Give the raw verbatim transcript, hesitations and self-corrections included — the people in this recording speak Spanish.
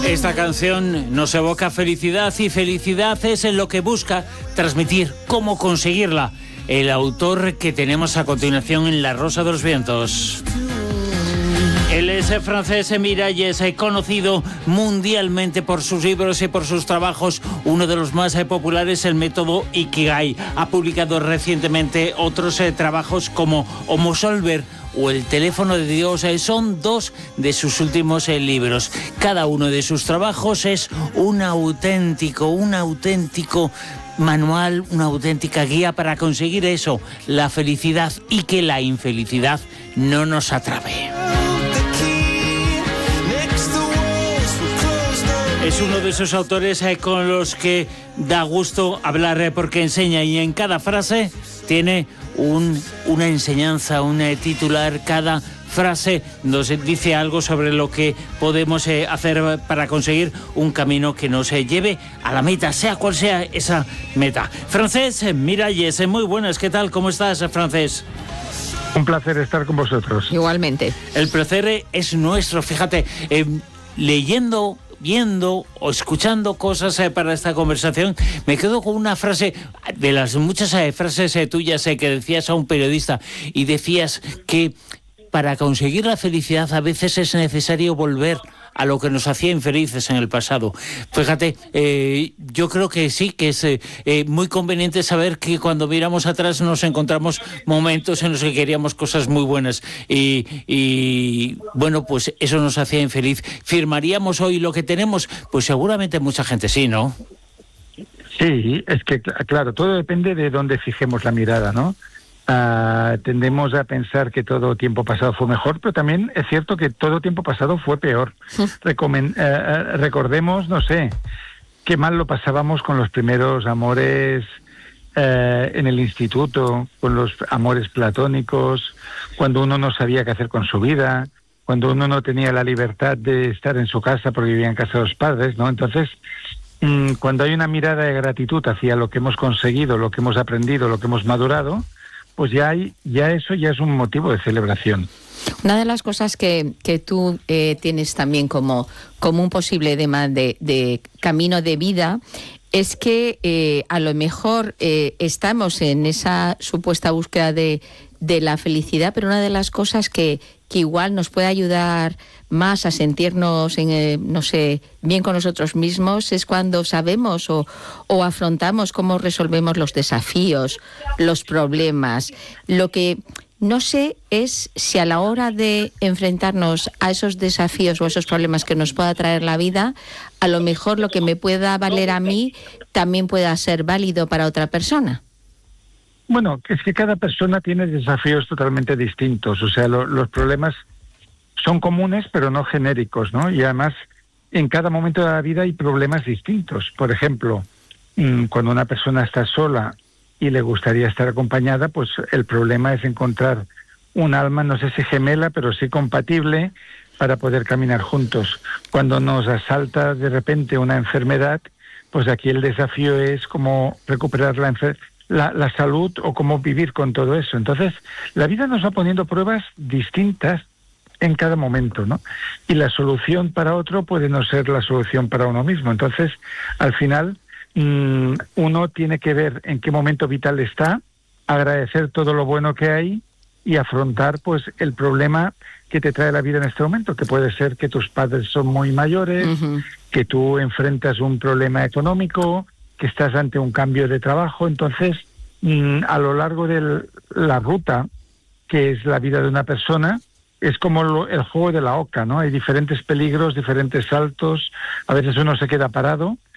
Esta canción nos evoca felicidad y felicidad es en lo que busca transmitir, cómo conseguirla. El autor que tenemos a continuación en La Rosa de los Vientos. Él es francés, Miralles, conocido mundialmente por sus libros y por sus trabajos. Uno de los más populares, el método Ikigai. Ha publicado recientemente otros eh, trabajos como Homo Solver o El teléfono de Dios. Eh, son dos de sus últimos eh, libros. Cada uno de sus trabajos es un auténtico, un auténtico manual, una auténtica guía para conseguir eso, la felicidad, y que la infelicidad no nos atrape. Es uno de esos autores eh, con los que da gusto hablar eh, porque enseña, y en cada frase tiene un, una enseñanza, un eh, titular. Cada frase nos dice algo sobre lo que podemos eh, hacer para conseguir un camino que nos eh, lleve a la meta, sea cual sea esa meta. Francés Miralles, eh, muy buenas, ¿qué tal? ¿Cómo estás, Francés? Un placer estar con vosotros. Igualmente. El placer es nuestro, fíjate, eh, leyendo, viendo o escuchando cosas eh, para esta conversación, me quedo con una frase de las muchas eh, frases eh, tuyas eh, que decías a un periodista, y decías que para conseguir la felicidad a veces es necesario volver a lo que nos hacía infelices en el pasado. Fíjate, eh, yo creo que sí, que es eh, eh, muy conveniente saber que cuando miramos atrás nos encontramos momentos en los que queríamos cosas muy buenas y, y bueno, pues eso nos hacía infeliz. ¿Firmaríamos hoy lo que tenemos? Pues seguramente mucha gente sí, ¿no? Sí, es que claro, todo depende de dónde fijemos la mirada, ¿no? Uh, tendemos a pensar que todo tiempo pasado fue mejor, pero también es cierto que todo tiempo pasado fue peor. Recomen- uh, recordemos, no sé, qué mal lo pasábamos con los primeros amores uh, en el instituto, con los amores platónicos, cuando uno no sabía qué hacer con su vida, cuando uno no tenía la libertad de estar en su casa porque vivía en casa de los padres, ¿no? Entonces, mmm, cuando hay una mirada de gratitud hacia lo que hemos conseguido, lo que hemos aprendido, lo que hemos madurado, pues ya hay, ya eso ya es un motivo de celebración. Una de las cosas que, que tú eh, tienes también como, como un posible tema de, de camino de vida es que eh, a lo mejor eh, estamos en esa supuesta búsqueda de, de la felicidad, pero una de las cosas que, que igual nos puede ayudar más a sentirnos, en, eh, no sé, bien con nosotros mismos, es cuando sabemos o, o afrontamos cómo resolvemos los desafíos, los problemas. Lo que no sé es si a la hora de enfrentarnos a esos desafíos o a esos problemas que nos pueda traer la vida, a lo mejor lo que me pueda valer a mí también pueda ser válido para otra persona. Bueno, es que cada persona tiene desafíos totalmente distintos. O sea, lo, los problemas son comunes, pero no genéricos, ¿no? Y además, en cada momento de la vida hay problemas distintos. Por ejemplo, cuando una persona está sola y le gustaría estar acompañada, pues el problema es encontrar un alma, no sé si gemela, pero sí compatible para poder caminar juntos. Cuando nos asalta de repente una enfermedad, pues aquí el desafío es cómo recuperar la enfermedad, La, la salud o cómo vivir con todo eso. Entonces, la vida nos va poniendo pruebas distintas en cada momento, ¿no? Y la solución para otro puede no ser la solución para uno mismo. Entonces, al final, mmm, uno tiene que ver en qué momento vital está, agradecer todo lo bueno que hay y afrontar, pues, el problema que te trae la vida en este momento, que puede ser que tus padres son muy mayores, uh-huh. que tú enfrentas un problema económico, que estás ante un cambio de trabajo. Entonces, mmm, a lo largo de la ruta, que es la vida de una persona, es como lo, el juego de la oca, ¿no? Hay diferentes peligros, diferentes saltos, a veces uno se queda parado,